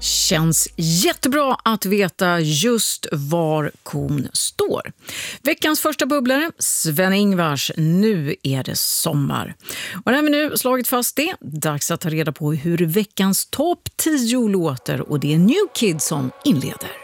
Känns jättebra att veta just var kon står. Veckans första bubblare, Sven-Ingvars, nu är det sommar. Och när vi nu slagit fast det, dags att ta reda på hur veckans topp 10 låter, och det är New Kid som inleder.